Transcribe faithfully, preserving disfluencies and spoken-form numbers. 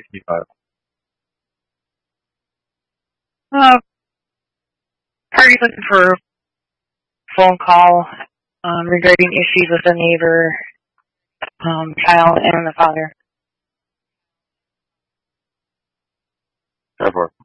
sixty-five. Uh, party's looking for a phone call um, regarding issues with the neighbor, um, child, and the father. Trevor.